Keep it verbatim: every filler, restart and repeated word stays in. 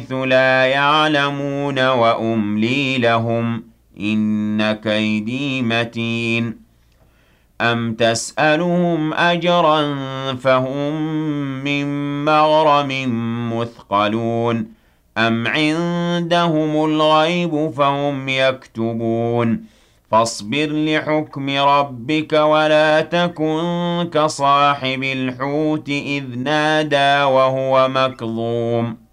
حَيْثُ لَا يَعْلَمُونَ وَأُمْلِي لَهُمْ إِنَّ كَيْدِي مَتِينٌ أَمْ تَسْأَلُهُمْ أَجْرًا فَهُمْ مِنْ مَغْرَمٍ مُثْقَلُونَ أَمْ عِندَهُمُ الْغَيْبُ فَهُمْ يَكْتُبُونَ فَاصْبِرْ لِحُكْمِ رَبِّكَ وَلَا تَكُنْ كَصَاحِبِ الْحُوتِ إِذْ نَادَىٰ وَهُوَ مَكْظُومٌ